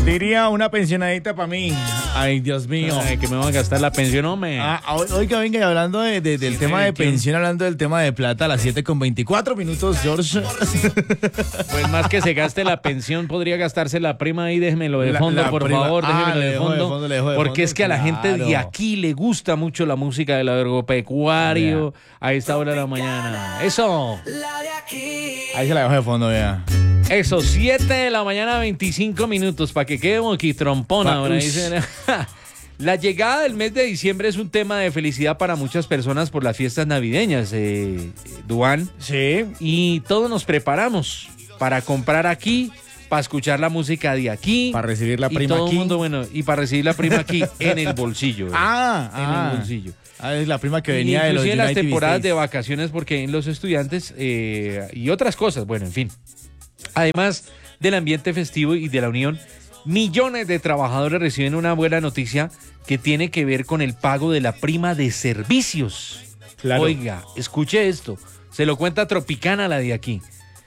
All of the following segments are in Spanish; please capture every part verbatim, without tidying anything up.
Diría una pensionadita para mí. Ay, Dios mío. Ay, que me van a gastar la pensión, hombre. Ah, oiga, venga, y hablando de, de, del Sí, tema de ¿quién? pensión, hablando del tema de plata, a las siete con veinticuatro minutos, George. Pues más que se gaste la pensión, podría gastarse la prima ahí, déjemelo de La- fondo, la por prima. favor, Ah, déjemelo le de dejo de fondo. fondo, le dejo de porque fondo, es que a la gente de claro. aquí le gusta mucho la música del agropecuario a esta hora de la mañana. Eso, Ahí se la dejo de fondo, vea. eso, siete de la mañana, veinticinco minutos, para que quede moquitrompona. Pa- Ahora ush. dicen. La llegada del mes de diciembre es un tema de felicidad para muchas personas por las fiestas navideñas, eh, Duan. Sí. Y todos nos preparamos para comprar aquí, para escuchar la música de aquí. Para recibir la y prima todo el aquí. mundo, bueno, y para recibir la prima aquí en el bolsillo. eh, Ah, en ah. el bolsillo. Ah, es la prima que Y venía de los inclusive en las United temporadas de States. vacaciones, porque en los estudiantes eh, y otras cosas, bueno, en fin. Además del ambiente festivo y de la unión, millones de trabajadores reciben una buena noticia que tiene que ver con el pago de la prima de servicios. Claro. Oiga, escuche esto, se lo cuenta Tropicana, la de aquí.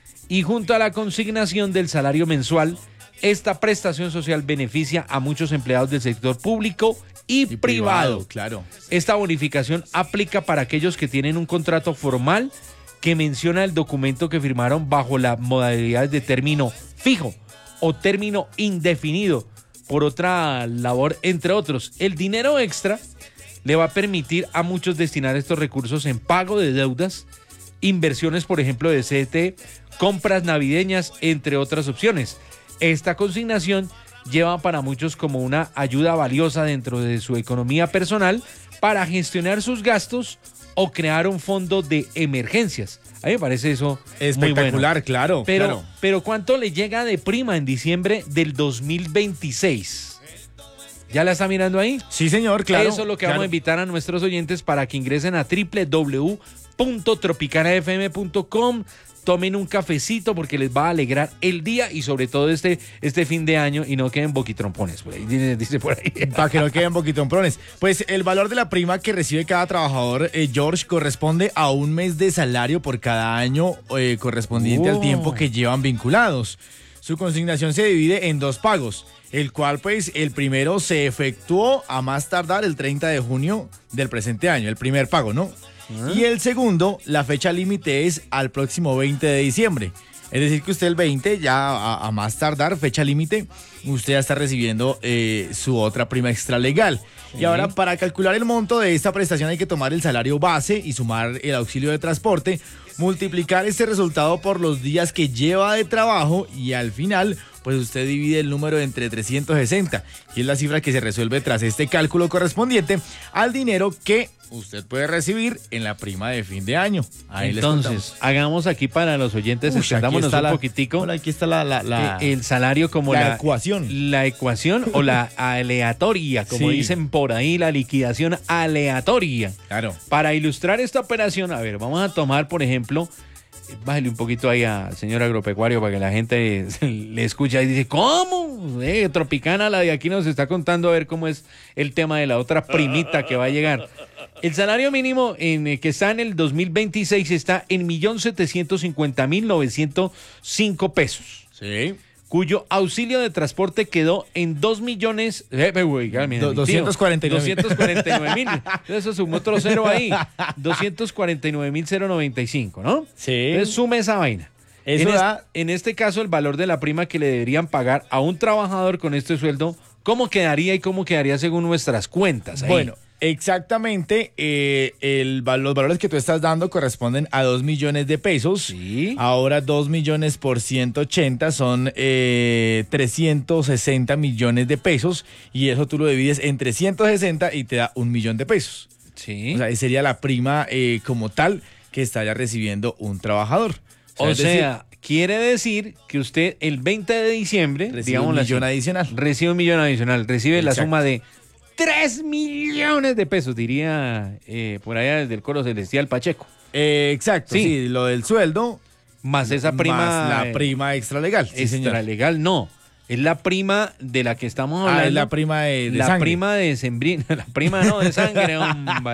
Y junto a la consignación del salario mensual, esta prestación social beneficia a muchos empleados del sector público y, Y privado. Claro. Esta bonificación aplica para aquellos que tienen un contrato formal que menciona el documento que firmaron bajo la modalidad de término fijo o término indefinido por otra labor, entre otros. El dinero extra le va a permitir a muchos destinar estos recursos en pago de deudas, inversiones, por ejemplo, de C D T, compras navideñas, entre otras opciones. Esta consignación lleva para muchos como una ayuda valiosa dentro de su economía personal para gestionar sus gastos o crear un fondo de emergencias. A mí me parece eso Espectacular, muy bueno. claro. Pero, claro. pero ¿cuánto le llega de prima en diciembre del dos mil veintiséis? ¿Ya la está mirando ahí? Sí, señor, claro. Eso es lo que claro. vamos a invitar a nuestros oyentes para que ingresen a doble u doble u doble u punto tropicana f m punto com. Tomen un cafecito porque les va a alegrar el día y sobre todo este, este fin de año y no queden boquitrompones. Por ahí, dice, dice por ahí. Para que no queden boquitrompones. Pues el valor de la prima que recibe cada trabajador, eh, George, corresponde a un mes de salario por cada año eh, correspondiente Oh. al tiempo que llevan vinculados. Su consignación se divide en dos pagos, el cual pues el primero se efectuó a más tardar el treinta de junio del presente año, el primer pago, ¿no? Y el segundo, la fecha límite es al próximo veinte de diciembre. Es decir, que usted el veinte, ya a, a más tardar, fecha límite, usted ya está recibiendo eh, su otra prima extra legal. Sí. Y ahora, para calcular el monto de esta prestación hay que tomar el salario base y sumar el auxilio de transporte, multiplicar este resultado por los días que lleva de trabajo y al final, pues usted divide el número entre trescientos sesenta, y es la cifra que se resuelve tras este cálculo correspondiente al dinero que usted puede recibir en la prima de fin de año. Ahí les Entonces, contamos. hagamos aquí para los oyentes, Ush, aquí extendámonos está un la- poquitico. Hola, aquí está la, la, la- eh, el salario como la la, ecuación. La ecuación o la aleatoria, como Sí. dicen por ahí, la liquidación aleatoria. Claro. Para ilustrar esta operación, a ver, vamos a tomar, por ejemplo, eh, bájale un poquito ahí al señor agropecuario para que la gente le escuche y dice, ¿cómo? Eh, Tropicana, la de aquí nos está contando a ver cómo es el tema de la otra primita que va a llegar. El salario mínimo en, eh, que está en el dos mil veintiséis está en un millón setecientos cincuenta mil novecientos cinco pesos, Sí. cuyo auxilio de transporte quedó en dos millones, eh, güey, mira, Do- mi tío, doscientos cuarenta y nueve mil. doscientos cuarenta y nueve mil. Eso sumó otro cero ahí, doscientos cuarenta y nueve mil noventa y cinco, ¿no? Sí. Entonces sume esa vaina. Eso en, es- da- en este caso, el valor de la prima que le deberían pagar a un trabajador con este sueldo, ¿cómo quedaría y cómo quedaría según nuestras cuentas? Ahí. Bueno, exactamente, eh, el, val- los valores que tú estás dando corresponden a dos millones de pesos. Sí. Ahora dos millones por ciento ochenta son eh, trescientos sesenta millones de pesos y eso tú lo divides en trescientos sesenta y te da un millón de pesos. Sí. O sea, esa sería la prima eh, como tal que estaría recibiendo un trabajador. O es decir, sea, quiere decir que usted el veinte de diciembre, recibe un digámoslo millón así, adicional. recibe un millón adicional, recibe la Exacto. suma de tres millones de pesos, diría eh, por allá desde el coro celestial Pacheco. Eh, exacto, Sí. sí. Lo del sueldo Más esa prima. más la eh, prima extra legal. Sí, señor. extra legal, no. Es la prima de la que estamos hablando. Ah, es la prima de, de la sangre. prima de sembrina, la prima no de sangre, hombre.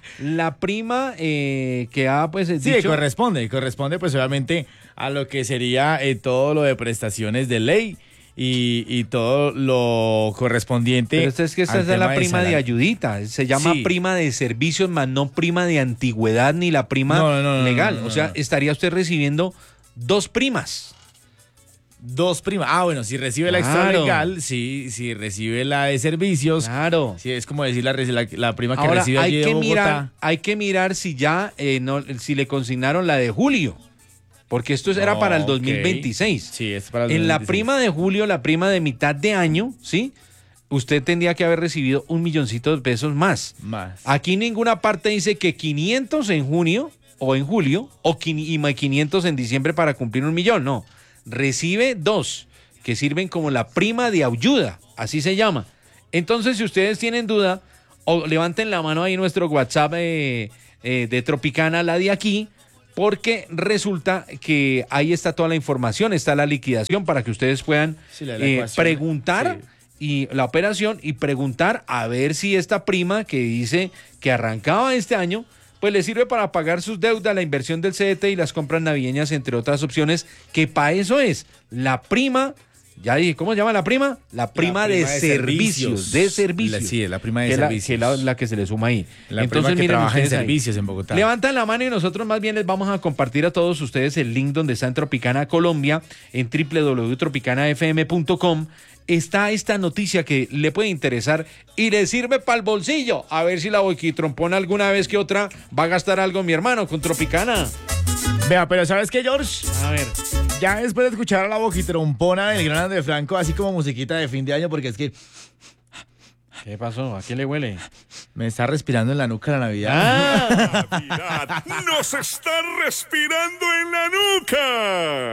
La prima eh, que ha pues Sí, dicho, corresponde, corresponde pues obviamente a lo que sería eh, todo lo de prestaciones de ley y, y todo lo correspondiente. Pero esto es que esta es la prima de, de ayudita, se llama sí. prima de servicios, más no prima de antigüedad ni la prima no, no, no, legal. No, no, no, o sea, no. estaría usted recibiendo dos primas. Dos primas. Ah, bueno, si recibe claro. la extra legal, sí, si recibe la de servicios. Claro. Sí, es como decir la, la, la prima que Ahora, recibe hay allí de que Bogotá. mirar, hay que mirar si ya, eh, no, si le consignaron la de julio. Porque esto era oh, para el dos mil veintiséis. Okay. Sí, es para el en dos mil veintiséis. La prima de julio, la prima de mitad de año, ¿sí? Usted tendría que haber recibido un milloncito de pesos más. Más. Aquí ninguna parte dice que quinientos en junio o en julio o quinientos en diciembre para cumplir un millón. No. Recibe dos, que sirven como la prima de ayuda, así se llama. Entonces, si ustedes tienen duda, o levanten la mano ahí en nuestro WhatsApp eh, eh, de Tropicana, la de aquí, porque resulta que ahí está toda la información, está la liquidación para que ustedes puedan sí, la, la eh, preguntar sí. y la operación y preguntar a ver si esta prima que dice que arrancaba este año, pues le sirve para pagar sus deudas, la inversión del C D T y las compras navideñas, entre otras opciones, que para eso es la prima. Ya dije, ¿cómo se llama la prima? La prima, la prima de, de servicios, servicios. De servicios. La, sí, la prima de que servicios. La, que la, la que se le suma ahí. La Entonces, prima que trabaja en servicios ahí. En Bogotá. Levantan la mano y nosotros más bien les vamos a compartir a todos ustedes el link donde está en Tropicana Colombia, en doble u doble u doble u punto tropicana f m punto com. Está esta noticia que le puede interesar y le sirve para el bolsillo. A ver si la boquitrompona alguna vez que otra va a gastar algo mi hermano con Tropicana. Vea, pero ¿sabes qué, George? A ver. Ya después de escuchar a la boquitrompona del gran Andrés Franco, así como musiquita de fin de año, porque es que... ¿Qué pasó? ¿A qué le huele? Me está respirando en la nuca la Navidad. ¡Ah! ¡Navidad! ¡Nos está respirando en la nuca!